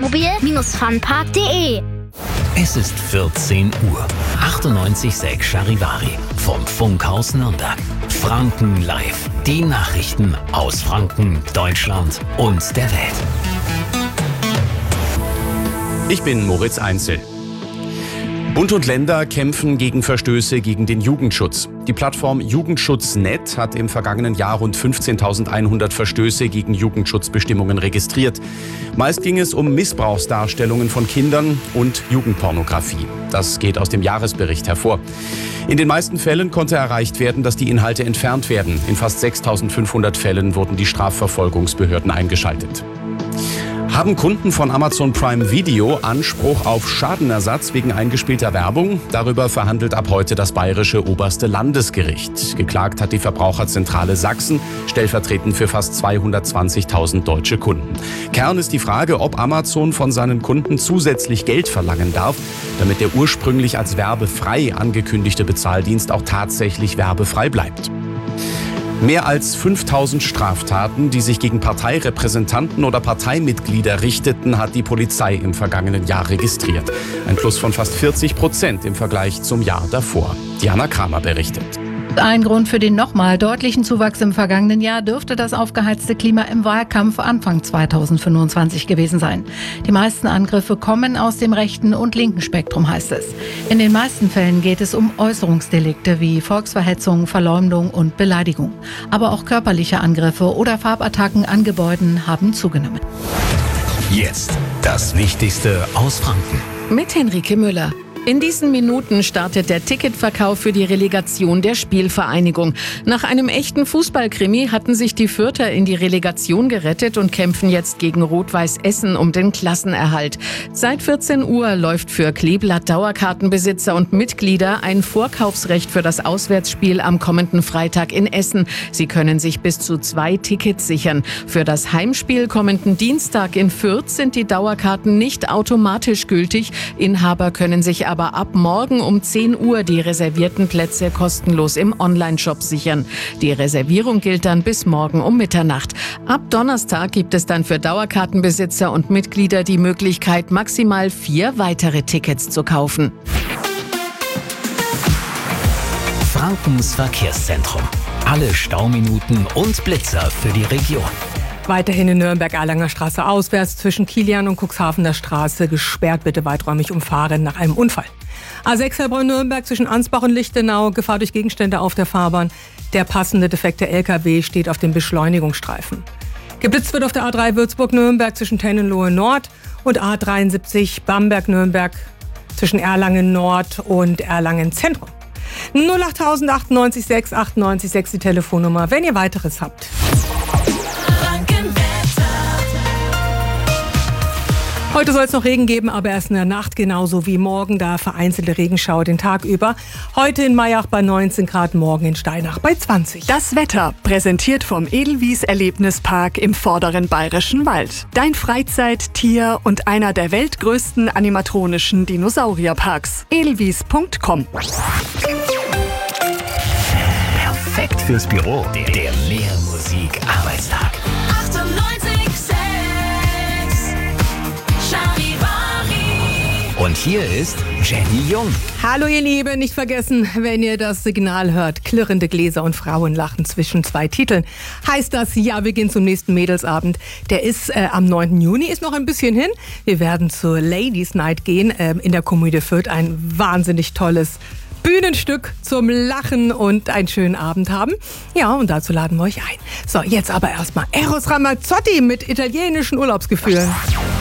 playmobil-funpark.de. Es ist 14 Uhr. 98,6 Charivari vom Funkhaus Nürnberg. Franken live. Die Nachrichten aus Franken, Deutschland und der Welt. Ich bin Moritz Einzel. Bund und Länder kämpfen gegen Verstöße gegen den Jugendschutz. Die Plattform Jugendschutz.net hat im vergangenen Jahr rund 15.100 Verstöße gegen Jugendschutzbestimmungen registriert. Meist ging es um Missbrauchsdarstellungen von Kindern und Jugendpornografie. Das geht aus dem Jahresbericht hervor. In den meisten Fällen konnte erreicht werden, dass die Inhalte entfernt werden. In fast 6.500 Fällen wurden die Strafverfolgungsbehörden eingeschaltet. Haben Kunden von Amazon Prime Video Anspruch auf Schadenersatz wegen eingespielter Werbung? Darüber verhandelt ab heute das bayerische oberste Landesgericht. Geklagt hat die Verbraucherzentrale Sachsen, stellvertretend für fast 220.000 deutsche Kunden. Kern ist die Frage, ob Amazon von seinen Kunden zusätzlich Geld verlangen darf, damit der ursprünglich als werbefrei angekündigte Bezahldienst auch tatsächlich werbefrei bleibt. Mehr als 5.000 Straftaten, die sich gegen Parteirepräsentanten oder Parteimitglieder richteten, hat die Polizei im vergangenen Jahr registriert. Ein Plus von fast 40% im Vergleich zum Jahr davor. Diana Kramer berichtet. Ein Grund für den nochmal deutlichen Zuwachs im vergangenen Jahr dürfte das aufgeheizte Klima im Wahlkampf Anfang 2025 gewesen sein. Die meisten Angriffe kommen aus dem rechten und linken Spektrum, heißt es. In den meisten Fällen geht es um Äußerungsdelikte wie Volksverhetzung, Verleumdung und Beleidigung. Aber auch körperliche Angriffe oder Farbattacken an Gebäuden haben zugenommen. Jetzt das Wichtigste aus Franken. Mit Henrike Müller. In diesen Minuten startet der Ticketverkauf für die Relegation der Spielvereinigung. Nach einem echten Fußballkrimi hatten sich die Fürther in die Relegation gerettet und kämpfen jetzt gegen Rot-Weiß Essen um den Klassenerhalt. Seit 14 Uhr läuft für Kleeblatt-Dauerkartenbesitzer und Mitglieder ein Vorkaufsrecht für das Auswärtsspiel am kommenden Freitag in Essen. Sie können sich bis zu 2 Tickets sichern. Für das Heimspiel kommenden Dienstag in Fürth sind die Dauerkarten nicht automatisch gültig. Inhaber können sich aber ab morgen um 10 Uhr die reservierten Plätze kostenlos im Onlineshop sichern. Die Reservierung gilt dann bis morgen um Mitternacht. Ab Donnerstag gibt es dann für Dauerkartenbesitzer und Mitglieder die Möglichkeit, maximal 4 weitere Tickets zu kaufen. Frankens Verkehrszentrum. Alle Stauminuten und Blitzer für die Region. Weiterhin in Nürnberg-Erlanger Straße auswärts zwischen Kilian und Cuxhavener Straße gesperrt, bitte weiträumig umfahren nach einem Unfall. A6 Heilbronn-Nürnberg zwischen Ansbach und Lichtenau, Gefahr durch Gegenstände auf der Fahrbahn. Der passende defekte LKW steht auf dem Beschleunigungsstreifen. Geblitzt wird auf der A3 Würzburg-Nürnberg zwischen Tennenlohe Nord und A73 Bamberg-Nürnberg zwischen Erlangen Nord und Erlangen Zentrum. 08000 98 6 98 6 die Telefonnummer, wenn ihr weiteres habt. Heute soll es noch Regen geben, aber erst in der Nacht, genauso wie morgen, da vereinzelte Regenschauer den Tag über. Heute in Mayach bei 19 Grad, morgen in Steinach bei 20. Das Wetter präsentiert vom Edelwies Erlebnispark im vorderen Bayerischen Wald. Dein Freizeit-, Tier- und einer der weltgrößten animatronischen Dinosaurierparks. Edelwies.com. Perfekt fürs Büro. Der Mehrmusik-Arbeitstag. Und hier ist Jenny Jung. Hallo ihr Lieben, nicht vergessen, wenn ihr das Signal hört, klirrende Gläser und Frauenlachen zwischen 2 Titeln. Heißt das, ja, wir gehen zum nächsten Mädelsabend. Der ist am 9. Juni, ist noch ein bisschen hin. Wir werden zur Ladies Night gehen, in der Komödie Fürth. Ein wahnsinnig tolles Bühnenstück zum Lachen und einen schönen Abend haben. Ja, und dazu laden wir euch ein. So, jetzt aber erstmal Eros Ramazzotti mit italienischen Urlaubsgefühlen.